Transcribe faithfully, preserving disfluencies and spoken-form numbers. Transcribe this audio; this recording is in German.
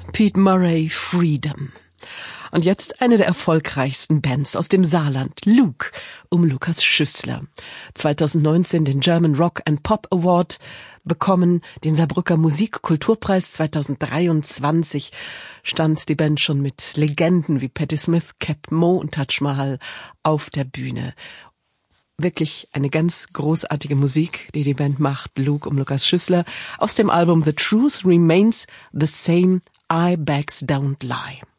Pete Murray, Freedom. Und jetzt eine der erfolgreichsten Bands aus dem Saarland, Luke, um Lukas Schüssler. zweitausendneunzehn den German Rock and Pop Award bekommen, den Saarbrücker Musikkulturpreis zweitausenddreiundzwanzig stand die Band schon mit Legenden wie Patti Smith, Cap Moe und Taj Mahal auf der Bühne. Wirklich eine ganz großartige Musik, die die Band macht, Luke um Lukas Schüssler, aus dem Album The Truth Remains the Same, I Bags Don't Lie.